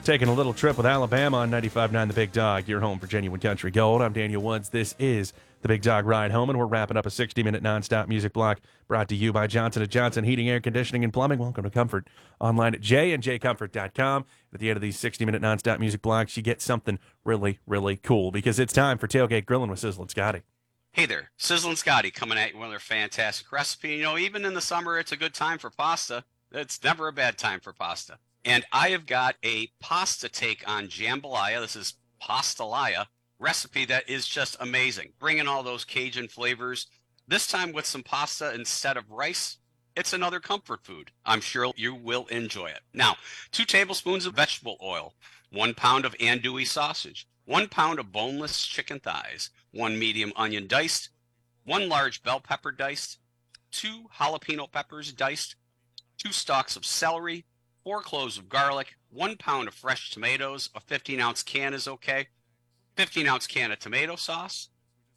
Taking a little trip with Alabama on 95.9 The Big Dog, your home for genuine country gold. I'm Daniel Woods. This is The Big Dog Ride Home, and we're wrapping up a 60-minute nonstop music block brought to you by Johnson & Johnson Heating, Air Conditioning, and Plumbing. Welcome to Comfort, online at jandjcomfort.com. At the end of these 60-minute nonstop music blocks, you get something really, really cool because it's time for Tailgate Grilling with Sizzlin' Scotty. Hey there, Sizzlin' Scotty coming at you with another fantastic recipe. You know, even in the summer, it's a good time for pasta. It's never a bad time for pasta. And I have got a pasta take on jambalaya. This is pastalaya recipe that is just amazing. Bringing all those Cajun flavors, this time with some pasta instead of rice. It's another comfort food. I'm sure you will enjoy it. Now, 2 tablespoons of vegetable oil, 1 pound of andouille sausage, 1 pound of boneless chicken thighs, 1 medium onion diced, 1 large bell pepper diced, 2 jalapeno peppers diced, 2 stalks of celery, 4 cloves of garlic, 1 pound of fresh tomatoes, a 15-ounce can is okay, 15-ounce can of tomato sauce,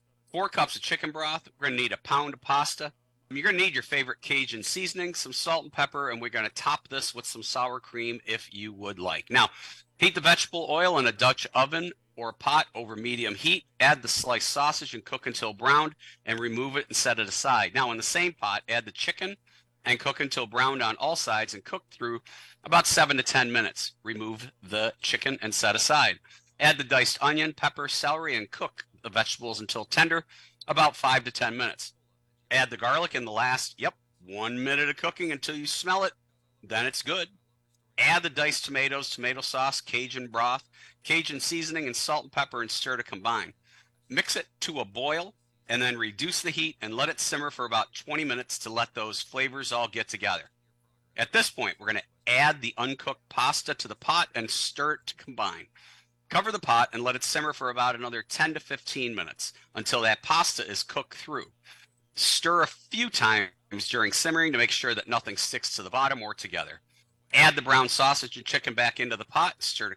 4 cups of chicken broth. We're going to need a pound of pasta. You're going to need your favorite Cajun seasoning, some salt and pepper, and we're going to top this with some sour cream if you would like. Now, heat the vegetable oil in a Dutch oven or pot over medium heat. Add the sliced sausage and cook until browned, and remove it and set it aside. Now, in the same pot, add the chicken and cook until browned on all sides and cook through about 7 to 10 minutes. Remove the chicken and set aside. Add the diced onion, pepper, celery, and cook the vegetables until tender, about 5 to 10 minutes. Add the garlic in the last, 1 minute of cooking until you smell it. Then it's good. Add the diced tomatoes, tomato sauce, Cajun broth, Cajun seasoning, and salt and pepper and stir to combine. Mix it to a boil and then reduce the heat and let it simmer for about 20 minutes to let those flavors all get together. At this point, we're going to add the uncooked pasta to the pot and stir it to combine. Cover the pot and let it simmer for about another 10 to 15 minutes until that pasta is cooked through. Stir a few times during simmering to make sure that nothing sticks to the bottom or together. Add the brown sausage and chicken back into the pot, stir to